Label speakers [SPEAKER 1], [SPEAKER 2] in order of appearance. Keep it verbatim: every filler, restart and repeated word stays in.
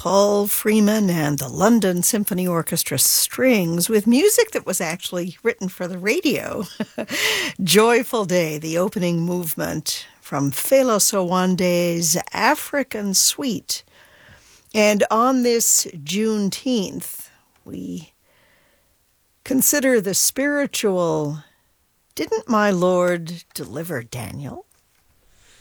[SPEAKER 1] Paul Freeman and the London Symphony Orchestra Strings with music that was actually written for the radio. Joyful Day, the opening movement from Fela Sowande's African Suite. And on this Juneteenth, we consider the spiritual, didn't my Lord deliver Daniel?